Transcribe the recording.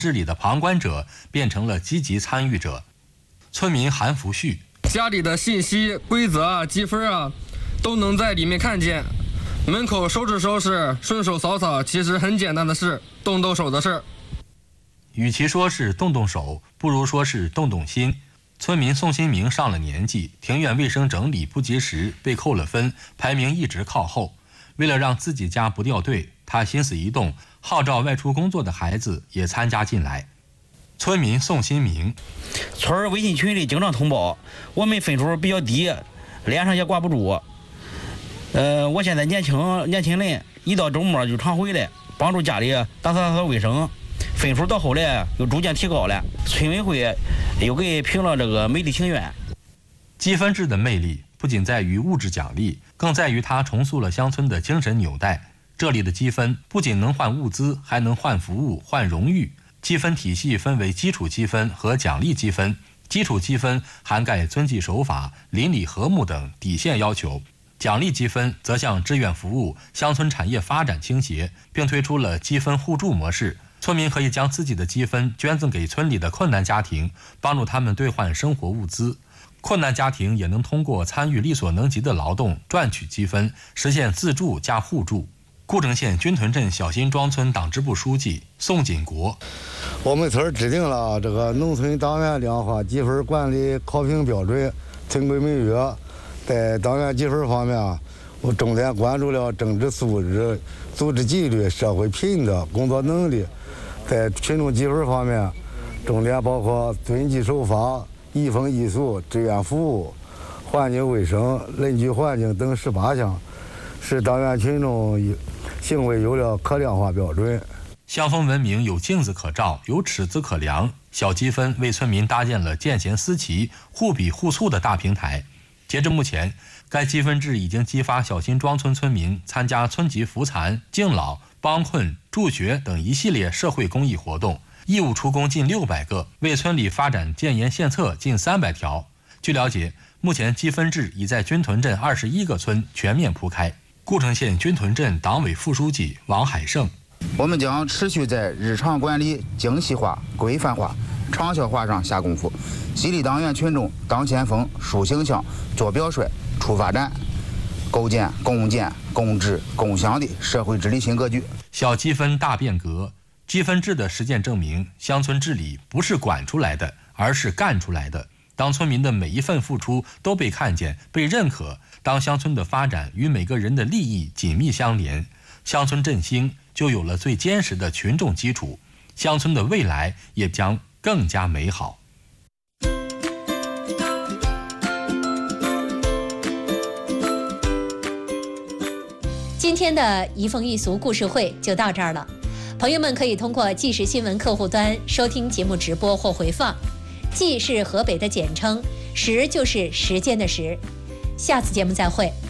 治理的旁观者变成了积极参与者。村民韩福旭： 家里的信息、规则啊、积分啊，都能在里面看见。门口收拾收拾、顺手扫扫，其实很简单的事，动动手的事。 与其说是动动手，不如说是动动心。村民宋新明上了年纪，庭院卫生整理不及时，被扣了分，排名一直靠后。为了让自己家不掉队，他心思一动，号召外出工作的孩子也参加进来。村民宋新明： 村微信群里经常通报，我们分数比较低，脸上也挂不住。我现在年轻人一到周末就常回来帮助家里打扫卫生，分数到后来又逐渐提高了。村委会又给评了这个美丽庭院。 积分制的魅力不仅在于物质奖励，更在于它重塑了乡村的精神纽带。这里的积分不仅能换物资，还能换服务、换荣誉。积分体系分为基础积分和奖励积分。基础积分涵盖遵纪守法、邻里和睦等底线要求，奖励积分则向志愿服务、乡村产业发展倾斜，并推出了积分互助模式。村民可以将自己的积分捐赠给村里的困难家庭，帮助他们兑换生活物资。困难家庭也能通过参与力所能及的劳动赚取积分，实现自助加互助。故城县军屯镇小新庄村党支部书记宋锦国： 我们村制定了这个农村党员量化积分管理考评标准、村规民约。在党员积分方面，我重点关注了政治素质、组织纪律、社会品德、工作能力。在群众积分方面，重点包括遵纪守法、移风易俗、志愿服务、环境卫生、人居环境等18项，使党员群众行为有了可量化标准。 乡风文明有镜子可照，有尺子可量。小积分为村民搭建了见贤思齐、互比互促的大平台。截至目前，该积分制已经激发小新庄村村民参加村级扶残、敬老、帮困、助学等一系列社会公益活动，义务出工近600个，为村里发展建言献策近300条。据了解，目前积分制已在军屯镇21个村全面铺开。故城县军屯镇党委副书记王海胜： 我们将持续在日常管理精细化、规范化、长效化上下功夫，激励党员群众当先锋、树形象、做表率、出发展，构建共建、共治、共享的社会治理新格局。 小积分大变革，积分制的实践证明，乡村治理不是管出来的，而是干出来的。当村民的每一份付出都被看见、被认可，当乡村的发展与每个人的利益紧密相连，乡村振兴就有了最坚实的群众基础，乡村的未来也将更加美好。 今天的移风易俗故事会就到这儿了，朋友们可以通过纪实新闻客户端收听节目直播或回放。纪是河北的简称，时就是时间的时。下次节目再会。